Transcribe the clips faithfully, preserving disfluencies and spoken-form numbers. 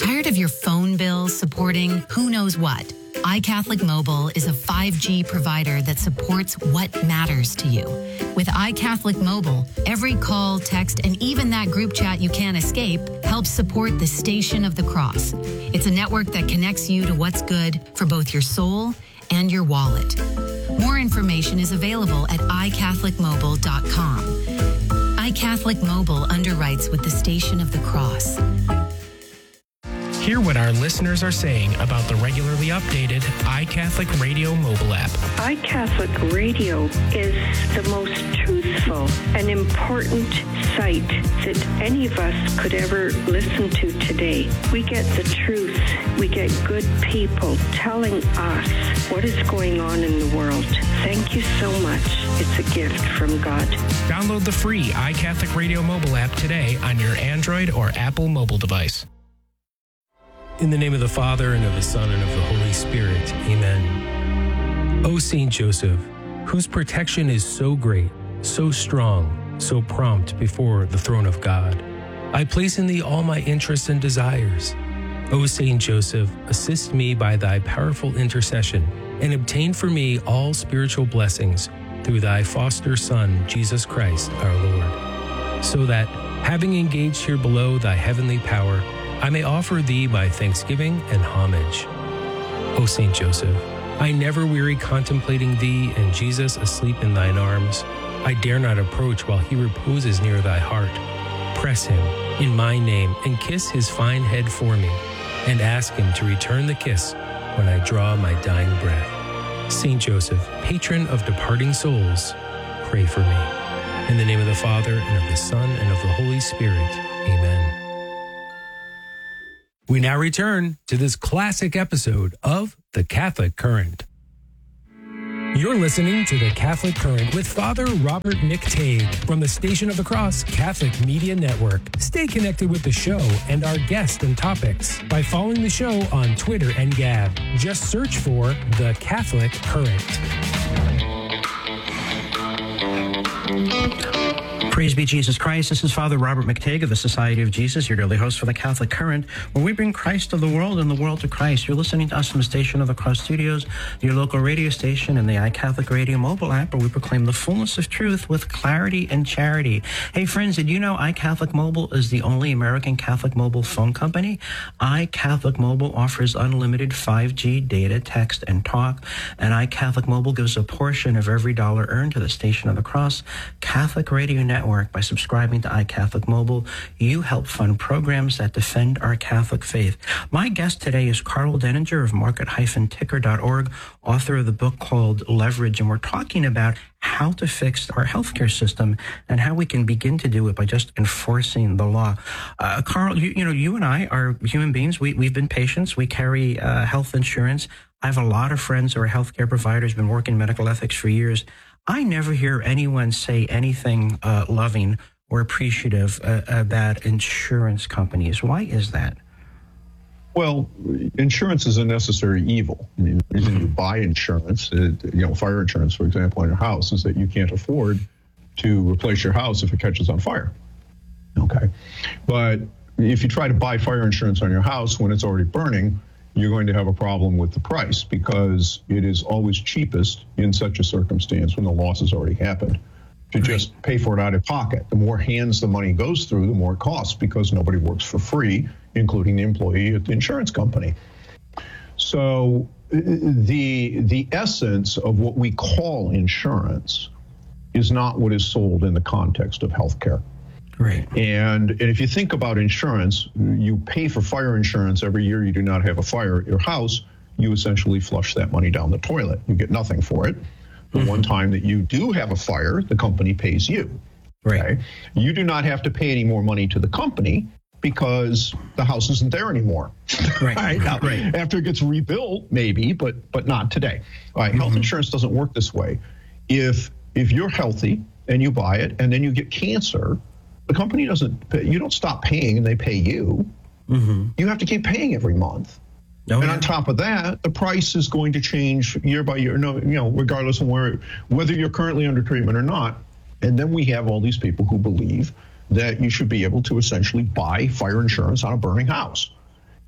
Tired of your phone bill supporting who knows what? iCatholic Mobile is a five G provider that supports what matters to you. With iCatholic Mobile, every call, text, and even that group chat you can't escape helps support the Station of the Cross. It's a network that connects you to what's good for both your soul and your wallet. More information is available at i catholic mobile dot com. iCatholic Mobile underwrites with the Station of the Cross. Hear what our listeners are saying about the regularly updated iCatholic Radio mobile app. iCatholic Radio is the most truthful and important site that any of us could ever listen to today. We get the truth. We get good people telling us what is going on in the world. Thank you so much. It's a gift from God. Download the free iCatholic Radio mobile app today on your Android or Apple mobile device. In the name of the Father, and of the Son, and of the Holy Spirit. Amen. O Saint Joseph, whose protection is so great, so strong, so prompt before the throne of God, I place in thee all my interests and desires. O Saint Joseph, assist me by thy powerful intercession, and obtain for me all spiritual blessings through thy foster Son, Jesus Christ, our Lord, so that, having engaged here below thy heavenly power, I may offer thee my thanksgiving and homage. O Saint Joseph, I never weary contemplating thee and Jesus asleep in thine arms. I dare not approach while he reposes near thy heart. Press him in my name and kiss his fine head for me, and ask him to return the kiss when I draw my dying breath. Saint Joseph, patron of departing souls, pray for me. In the name of the Father, and of the Son, and of the Holy Spirit. Amen. We now return to this classic episode of The Catholic Current. You're listening to The Catholic Current with Father Robert McTague from the Station of the Cross Catholic Media Network. Stay connected with the show and our guests and topics by following the show on Twitter and Gab. Just search for The Catholic Current. Praise be Jesus Christ. This is Father Robert McTague of the Society of Jesus, your daily host for the Catholic Current, where we bring Christ to the world and the world to Christ. You're listening to us from the Station of the Cross Studios, your local radio station, and the iCatholic Radio mobile app, where we proclaim the fullness of truth with clarity and charity. Hey, friends, did you know iCatholic Mobile is the only American Catholic mobile phone company? iCatholic Mobile offers unlimited five G data, text, and talk, and iCatholic Mobile gives a portion of every dollar earned to the Station of the Cross Catholic Radio Network. By subscribing to iCatholic Mobile, you help fund programs that defend our Catholic faith. My guest today is Carl Denninger of market dash ticker dot org, author of the book called Leverage, and we're talking about how to fix our healthcare system and how we can begin to do it by just enforcing the law. Uh, Carl, you, you know, you and I are human beings. We, we've been patients. We carry uh, health insurance. I have a lot of friends who are healthcare providers, been working medical ethics for years. I never hear anyone say anything uh, loving or appreciative uh, about insurance companies. Why is that? Well, insurance is a necessary evil. I mean, the reason you buy insurance, it, you know, fire insurance, for example, on your house, is that you can't afford to replace your house if it catches on fire. Okay. But if you try to buy fire insurance on your house when it's already burning, you're going to have a problem with the price, because it is always cheapest in such a circumstance when the loss has already happened to right. just pay for it out of pocket. The more hands the money goes through, the more it costs, because nobody works for free, including the employee at the insurance company. So the the essence of what we call insurance is not what is sold in the context of healthcare. Right. And, and if you think about insurance, you pay for fire insurance every year you do not have a fire at your house. You essentially flush that money down the toilet. You get nothing for it. The mm-hmm. one time that you do have a fire, the company pays you. Right. Okay? You do not have to pay any more money to the company because the house isn't there anymore. Right. right? Now, right. After it gets rebuilt, maybe, but but not today. All right. Mm-hmm. Health insurance doesn't work this way. If if you're healthy and you buy it and then you get cancer, the company doesn't pay, you don't stop paying and they pay you. Mm-hmm. You have to keep paying every month. Oh, and yeah. on top of that, the price is going to change year by year, no, you know, regardless of where, whether you're currently under treatment or not. And then we have all these people who believe that you should be able to essentially buy fire insurance on a burning house.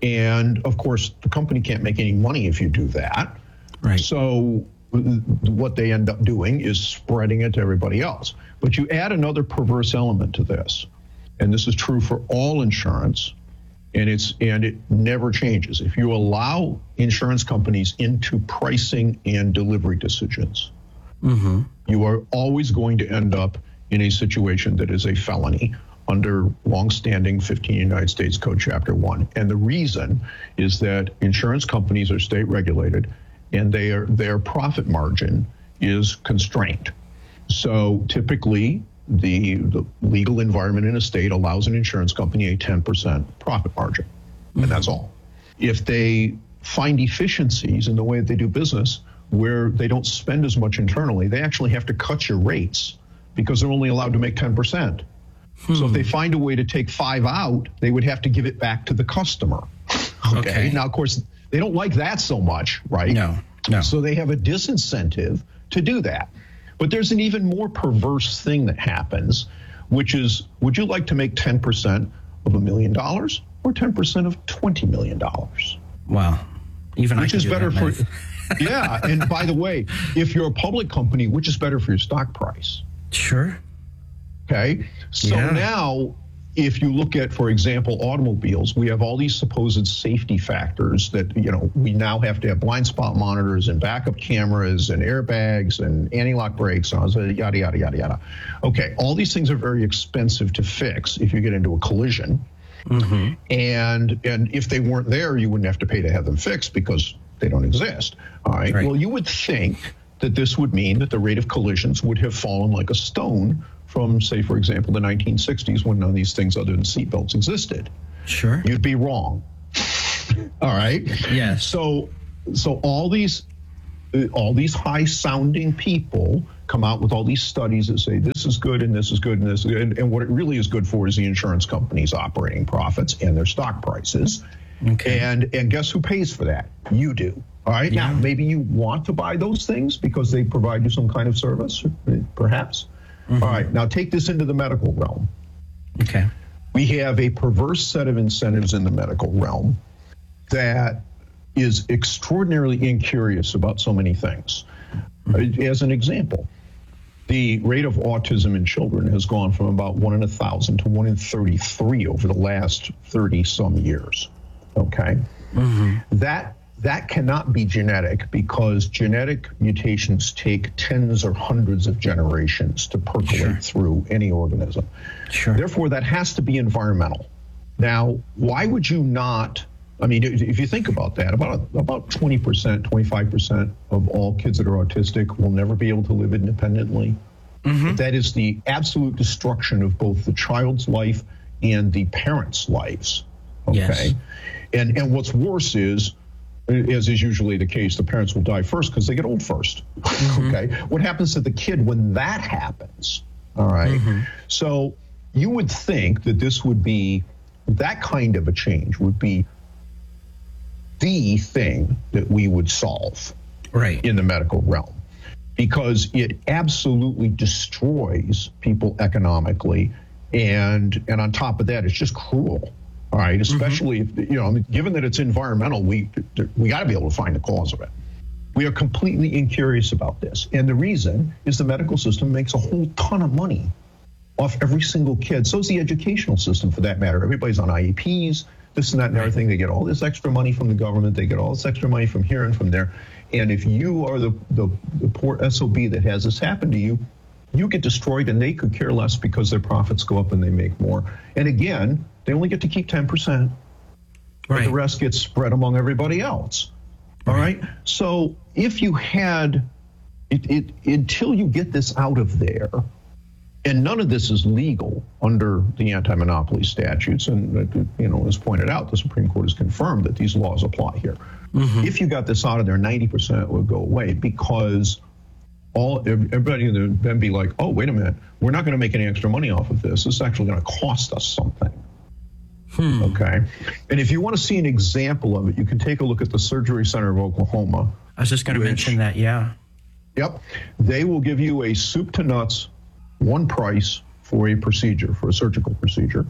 And of course, the company can't make any money if you do that. Right. So what they end up doing is spreading it to everybody else. But you add another perverse element to this, and this is true for all insurance, and it's and it never changes. If you allow insurance companies into pricing and delivery decisions, mm-hmm. you are always going to end up in a situation that is a felony under longstanding fifteen United States Code Chapter one. And the reason is that insurance companies are state regulated, and they are, their profit margin is constrained. So typically, the, the legal environment in a state allows an insurance company a ten percent profit margin, and that's all. If they find efficiencies in the way that they do business where they don't spend as much internally, they actually have to cut your rates because they're only allowed to make ten percent. Hmm. So if they find a way to take five out, they would have to give it back to the customer. Okay. okay. Now, of course, they don't like that so much, right? No, no. So they have a disincentive to do that. But there's an even more perverse thing that happens, which is, would you like to make ten percent of a million dollars or ten percent of twenty million dollars? Wow. Even which I is do better that for, yeah. And by the way, if you're a public company, which is better for your stock price? Sure. Okay. So yeah. now, if you look at, for example, automobiles, we have all these supposed safety factors that, you know, we now have to have blind spot monitors and backup cameras and airbags and anti-lock brakes and yada, yada, yada, yada. Okay. All these things are very expensive to fix if you get into a collision. Mm-hmm. And and if they weren't there, you wouldn't have to pay to have them fixed because they don't exist. All right. right. Well, you would think that this would mean that the rate of collisions would have fallen like a stone from, say, for example, the nineteen sixties when none of these things other than seatbelts existed. Sure. You'd be wrong. All right. Yes. So, so all these, all these high-sounding people come out with all these studies that say this is good and this is good and this is good, and, and what it really is good for is the insurance companies' operating profits and their stock prices. Okay. And and guess who pays for that? You do. All right. Yeah. Now, maybe you want to buy those things because they provide you some kind of service, perhaps. Mm-hmm. All right, now take this into the medical realm. Okay. We have a perverse set of incentives in the medical realm that is extraordinarily incurious about so many things. Mm-hmm. As an example, the rate of autism in children has gone from about one in a thousand to one in thirty-three over the last thirty some years. Okay. Mm-hmm. That That cannot be genetic because genetic mutations take tens or hundreds of generations to percolate sure. through any organism. Sure. Therefore, that has to be environmental. Now, why would you not? I mean, if you think about that, about about twenty percent, twenty-five percent of all kids that are autistic will never be able to live independently. Mm-hmm. That is the absolute destruction of both the child's life and the parents' lives. Okay. Yes. And and what's worse is, as is usually the case, the parents will die first because they get old first. Mm-hmm. Okay. What happens to the kid when that happens? All right. Mm-hmm. So you would think that this would be, that kind of a change would be the thing that we would solve right. in the medical realm, because it absolutely destroys people economically. And, and on top of that, it's just cruel. All right, especially mm-hmm. if, you know, I mean, given that it's environmental, we we got to be able to find the cause of it. We are completely incurious about this, and the reason is the medical system makes a whole ton of money off every single kid. So is the educational system, for that matter. Everybody's on I E Ps, this and that and everything. They get all this extra money from the government. They get all this extra money from here and from there. And if you are the the, the poor S O B that has this happen to you, you get destroyed, and they could care less because their profits go up and they make more. And again, they only get to keep ten percent. Right. But the rest gets spread among everybody else. All right. right? So if you had, it, it until you get this out of there, and none of this is legal under the anti-monopoly statutes, and, you know, as pointed out, the Supreme Court has confirmed that these laws apply here. Mm-hmm. If you got this out of there, ninety percent would go away, because all everybody would then be like, oh, wait a minute, we're not going to make any extra money off of this. This is actually going to cost us something. Hmm. Okay. And if you want to see an example of it, you can take a look at the Surgery Center of Oklahoma. I was just going to mention that, yeah. Yep. They will give you a soup to nuts, one price for a procedure, for a surgical procedure.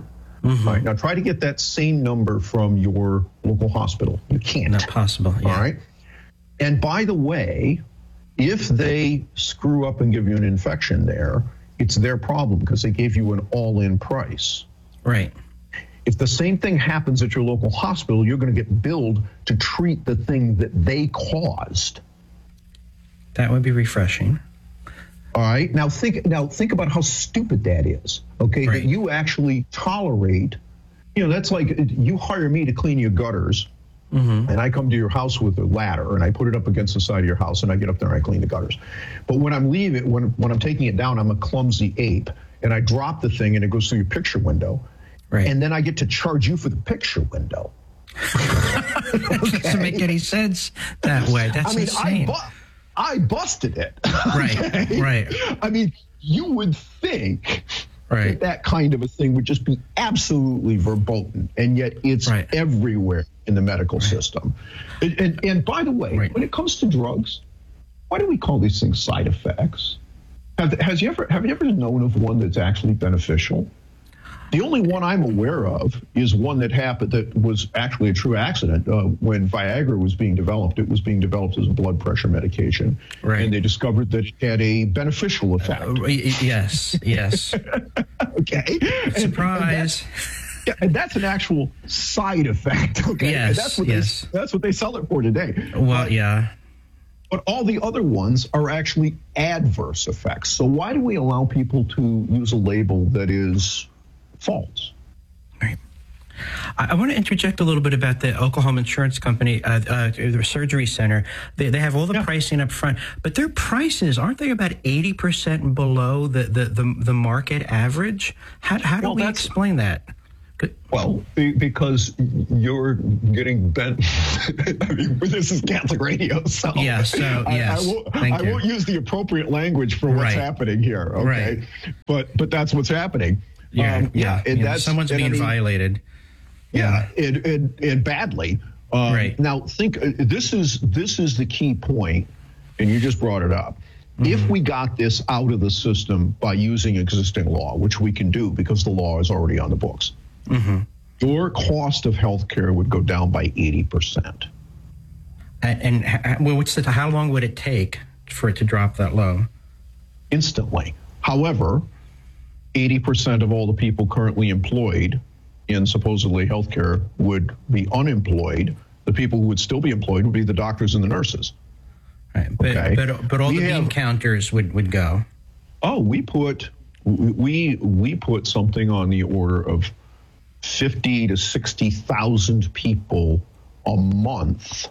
Mm-hmm. All right, now try to get that same number from your local hospital. You can't. Not possible. Yeah. All right. And by the way, if they screw up and give you an infection there, it's their problem because they gave you an all-in price. Right. If the same thing happens at your local hospital, you're going to get billed to treat the thing that they caused. That would be refreshing. All right. Now think now think about how stupid that is. Okay. Right. That you actually tolerate, you know, that's like you hire me to clean your gutters. Mm-hmm. And I come to your house with a ladder and I put it up against the side of your house and I get up there and I clean the gutters. But when I'm leaving, when when I'm taking it down, I'm a clumsy ape and I drop the thing and it goes through your picture window. Right. And then I get to charge you for the picture window. That doesn't make any sense that way. That's I mean, insane. I, bu- I busted it. Right, okay? right. I mean, you would think right. that that kind of a thing would just be absolutely verboten, and yet it's right. everywhere in the medical right. system. And, and, and by the way, right. when it comes to drugs, why do we call these things side effects? Have, has you ever have you ever known of one that's actually beneficial? The only one I'm aware of is one that happened that was actually a true accident. Uh, when Viagra was being developed, it was being developed as a blood pressure medication. Right. And they discovered that it had a beneficial effect. Uh, yes, yes. Okay. Surprise. And, and yeah, and that's an actual side effect. Okay. Yes, and that's what yes. They, that's what they sell it for today. Well, but, yeah. But all the other ones are actually adverse effects. So why do we allow people to use a label that is false? Right. I, I want to interject a little bit about the Oklahoma Insurance Company, uh, uh, the surgery center. They, they have all the yeah. pricing up front, but their prices, aren't they about eighty percent below the, the, the, the market average? How, how do well, we explain that? Well, because you're getting bent. I mean, this is Catholic radio, so yeah. So yes, I, I, won't, Thank I you. won't use the appropriate language for what's right. happening here. Okay, right. but but that's what's happening. Yeah, um, yeah. yeah. And yeah. that's, Someone's and being I mean, violated. Yeah, yeah. And, and, and badly. Um, right. Now, think uh, this is this is the key point, and you just brought it up. Mm-hmm. If we got this out of the system by using existing law, which we can do because the law is already on the books, mm-hmm. your cost of health care would go down by eighty percent. And, and well, what's the, how long would it take for it to drop that low? Instantly. However, eighty percent of all the people currently employed in supposedly healthcare would be unemployed. The people who would still be employed would be the doctors and the nurses. Right. But, okay. but, but all we the bean have, counters would, would go. Oh, we put we we put something on the order of fifty to sixty thousand people a month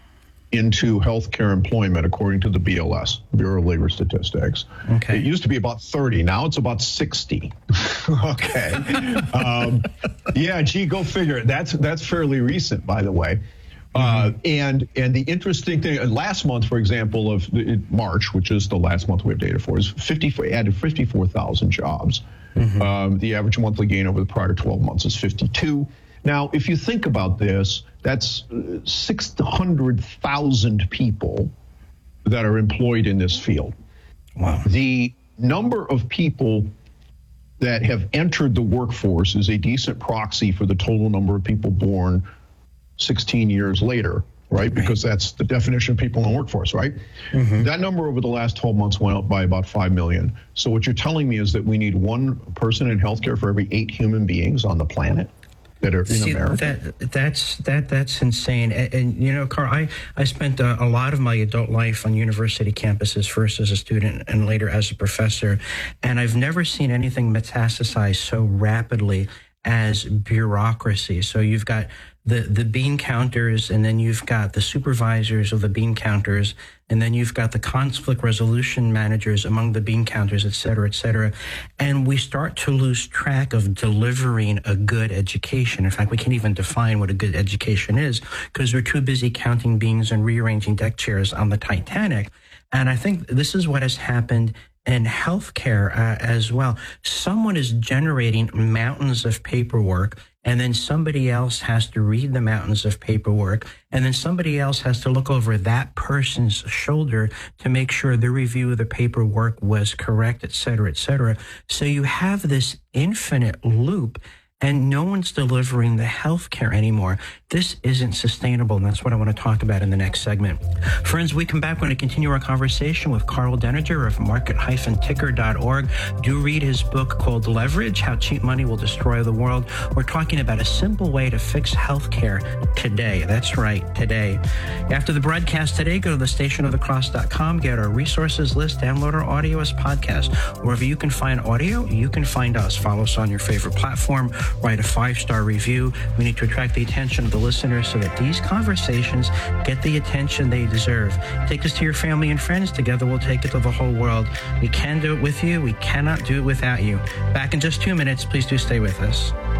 into healthcare employment, according to the B L S, Bureau of Labor Statistics. Okay. It used to be about thirty. Now it's about sixty. Okay. um, yeah, gee, go figure. That's that's fairly recent, by the way. Uh, and and the interesting thing, uh, last month, for example, of the, March, which is the last month we have data for, is fifty added fifty-four thousand jobs. Mm-hmm. Um, the average monthly gain over the prior twelve months is fifty-two. Now, if you think about this, that's six hundred thousand people that are employed in this field. Wow. The number of people that have entered the workforce is a decent proxy for the total number of people born sixteen years later, right? right? Because that's the definition of people in the workforce, right? Mm-hmm. That number over the last twelve months went up by about five million. So what you're telling me is that we need one person in healthcare for every eight human beings on the planet that are in See, America. That, that's that that's insane. And, and you know, Carl, I, I spent a, a lot of my adult life on university campuses, first as a student and later as a professor. And I've never seen anything metastasize so rapidly as bureaucracy. So you've got the, the bean counters, and then you've got the supervisors of the bean counters, and then you've got the conflict resolution managers among the bean counters, et cetera, et cetera. And we start to lose track of delivering a good education. In fact, we can't even define what a good education is because we're too busy counting beans and rearranging deck chairs on the Titanic. And I think this is what has happened in healthcare uh, as well. Someone is generating mountains of paperwork, and then somebody else has to read the mountains of paperwork, and then somebody else has to look over that person's shoulder to make sure the review of the paperwork was correct, et cetera, et cetera. So you have this infinite loop. and no one's delivering the health care anymore. This isn't sustainable, and that's what I want to talk about in the next segment. Friends, we come back, we're going to continue our conversation with Karl Denninger of market dash ticker dot org. Do read his book called Leverage, How Cheap Money Will Destroy the World. We're talking about a simple way to fix healthcare today. That's right, today. After the broadcast today, go to the station of the cross dot com, get our resources list, download our audio as podcast. Wherever you can find audio, you can find us. Follow us on your favorite platform, write a five-star review. We need to attract the attention of the listeners so that these conversations get the attention they deserve. Take this to your family and friends. Together we'll take it to the whole world. We can do it with you. We cannot do it without you. Back in just two minutes. Please do stay with us.